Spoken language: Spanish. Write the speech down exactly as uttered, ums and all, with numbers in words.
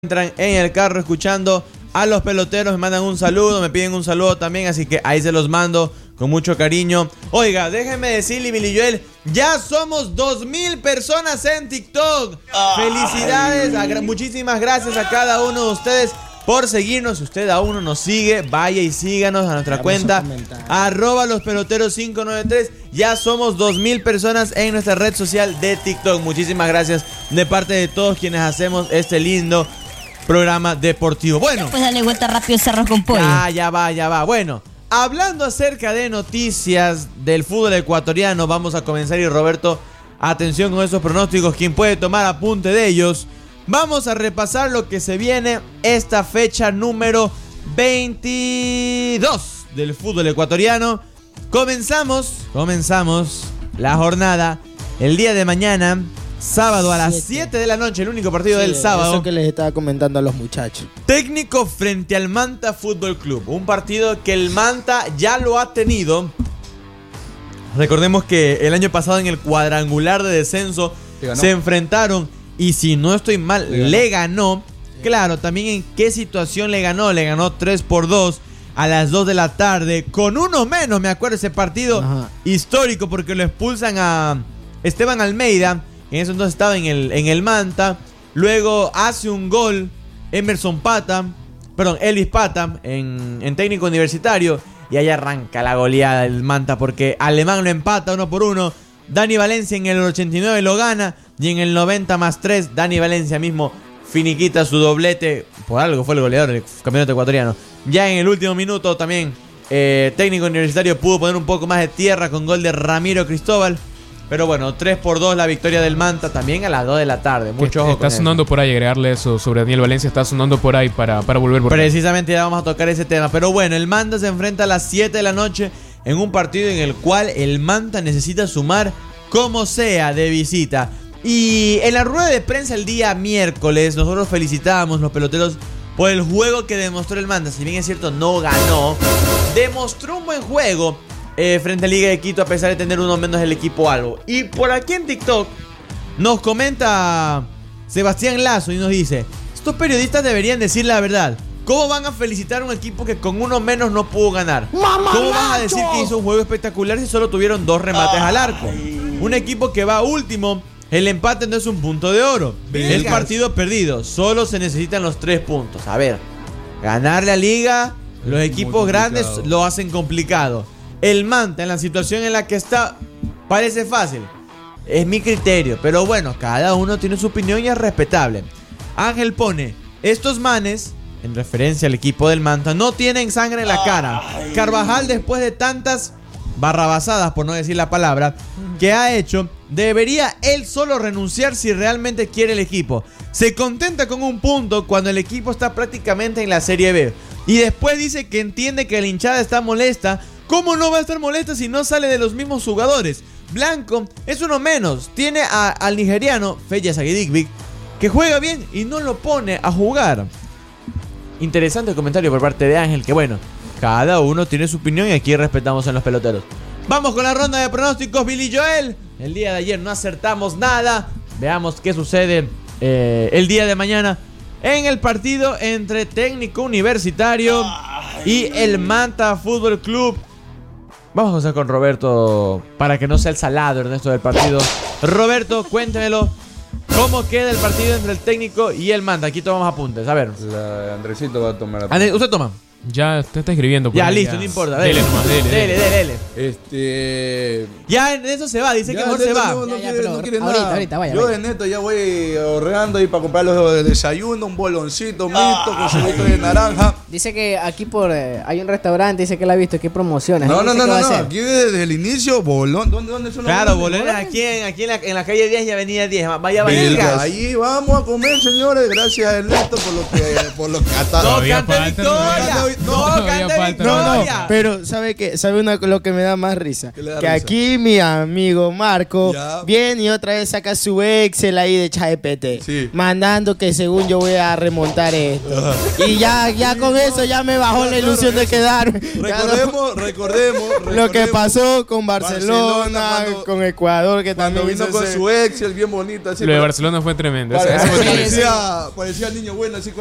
Entran en el carro escuchando a los peloteros, me mandan un saludo, me piden un saludo también, así que ahí se los mando con mucho cariño. Oiga, déjenme decirle, Billy Joel, ya somos dos mil personas en TikTok. Felicidades, a, muchísimas gracias a cada uno de ustedes por seguirnos. Si usted aún no nos sigue, vaya y síganos a nuestra cuenta arroba los peloteros cinco nueve tres. Ya somos dos mil personas en nuestra red social de TikTok. Muchísimas gracias de parte de todos quienes hacemos este lindo programa deportivo. Bueno, pues dale vuelta rápido ese arroz con pollo. Ya, ya va, ya va. Bueno, hablando acerca de noticias del fútbol ecuatoriano, vamos a comenzar. Y Roberto, atención con esos pronósticos, quien puede tomar apunte de ellos. Vamos a repasar lo que se viene esta fecha número veintidós del fútbol ecuatoriano. Comenzamos, comenzamos la jornada el día de mañana, sábado a las siete de la noche, el único partido sí, del sábado. Eso que les estaba comentando a los muchachos. Técnico frente al Manta Fútbol Club. Un partido que el Manta ya lo ha tenido. Recordemos que el año pasado en el cuadrangular de descenso se enfrentaron. Y si no estoy mal, le ganó. le ganó. Claro, también en qué situación le ganó. Le ganó tres por dos a las dos de la tarde. Con uno menos, me acuerdo, ese partido Ajá. histórico, porque lo expulsan a Esteban Almeida. En eso entonces estaba en el, en el Manta. Luego hace un gol Emerson Pata, perdón, Elvis Pata en, en técnico universitario. Y ahí arranca la goleada del Manta, porque Alemán lo empata uno por uno. Dani Valencia en el ochenta y nueve lo gana. Y en el noventa más tres, Dani Valencia mismo finiquita su doblete. Por algo fue el goleador del campeonato ecuatoriano. Ya en el último minuto también eh, técnico universitario pudo poner un poco más de tierra con gol de Ramiro Cristóbal. Pero bueno, tres por dos la victoria del Manta, también a las dos de la tarde. Mucho ojo. Está sonando por ahí, agregarle eso sobre Daniel Valencia, está sonando por ahí para, para volver por Precisamente ahí. Ya vamos a tocar ese tema. Pero bueno, el Manta se enfrenta a las siete de la noche en un partido en el cual el Manta necesita sumar como sea de visita. Y en la rueda de prensa el día miércoles, nosotros felicitábamos los peloteros por el juego que demostró el Manta. Si bien es cierto, no ganó, demostró un buen juego eh, frente a Liga de Quito, a pesar de tener uno menos el equipo algo. Y por aquí en TikTok nos comenta Sebastián Lazo y nos dice: estos periodistas deberían decir la verdad. ¿Cómo van a felicitar a un equipo que con uno menos no pudo ganar? ¿Cómo van a decir que hizo un juego espectacular si solo tuvieron dos remates al arco? Un equipo que va último, el empate no es un punto de oro. Venga. El partido perdido, solo se necesitan los tres puntos. A ver, ganarle a Liga, los equipos grandes lo hacen complicado. El Manta, en la situación en la que está, parece fácil. Es mi criterio, pero bueno, cada uno tiene su opinión y es respetable. Ángel pone: estos manes, en referencia al equipo del Manta, no tienen sangre en la cara. Carvajal, después de tantas barrabasadas, por no decir la palabra, que ha hecho, debería él solo renunciar si realmente quiere el equipo. Se contenta con un punto cuando el equipo está prácticamente en la Serie B. Y después dice que entiende que la hinchada está molesta. ¿Cómo no va a estar molesta si no sale de los mismos jugadores? Blanco es uno menos. Tiene a, al nigeriano Feya Sagedikvik, que juega bien y no lo pone a jugar. Interesante comentario por parte de Ángel, que bueno, cada uno tiene su opinión y aquí respetamos en los peloteros. Vamos con la ronda de pronósticos, Billy Joel. El día de ayer no acertamos nada. Veamos qué sucede eh, el día de mañana en el partido entre Técnico Universitario y el Manta Fútbol Club. Vamos a empezar con Roberto para que no sea el salado Ernesto del partido. Roberto, cuéntemelo. ¿Cómo queda el partido entre el Técnico y el Manta? Aquí tomamos apuntes, a ver. La Andresito va a tomar apuntes. ¿Usted toma? Ya te está escribiendo. Ya, listo, ya. No importa. Dele, dele nomás, dele. Dele, dele, dele. Este... Ya en eso se va, dice ya, que mejor se va. No, no, ya, ya, quiere, no quiere ahorita, nada. Ahorita, vaya, Yo vaya. de neto ya voy ahorrando ahí para comprar los de desayuno, un boloncito mixto con chulito de naranja. Dice que aquí por eh, hay un restaurante, dice que la ha visto, que promociones. No, no, no, no, no. Hacer? Aquí desde el inicio, bolón. ¿Dónde, dónde son los Claro, bolones aquí, en, aquí en, la, en la calle diez y avenida diez. Vaya, vaya. Ahí vamos a comer, señores. Gracias, Ernesto, por lo que, por lo que hasta no cante victoria. hoy- No, Todavía canta falta. No, no, Victoria. pero ¿sabe qué? ¿Sabe una, lo que me da más risa? ¿Qué le da Que risa? aquí mi amigo Marco Ya. viene y otra vez saca su Excel ahí de ChatGPT, Sí. mandando que según yo voy a remontar esto. Y ya, ya con eso ya me bajó la ilusión de quedarme. Ya no- Recordemos, recordemos, lo que recordemos pasó con Barcelona, Barcelona cuando- con Ecuador, que cuando también vino hizo con ese- su Excel bien bonito. Así Lo de pero- Barcelona fue tremendo. Pare- Ese- ese fue tremendo. parecía, parecía niño bueno así con